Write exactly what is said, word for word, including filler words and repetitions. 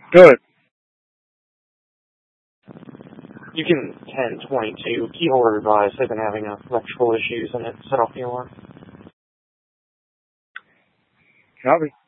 Good. You can ten twenty-two. Keyholder advised they've been having uh, electrical issues and it set off the alarm. Copy.